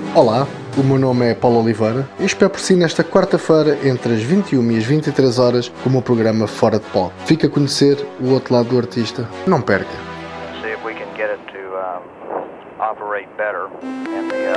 Olá, o meu nome é Paulo Oliveira e espero por si nesta quarta-feira entre as 21 e as 23 horas com o meu programa Fora de Palco. Fica a conhecer o outro lado do artista. Não perca. See if we can get it to operate better in the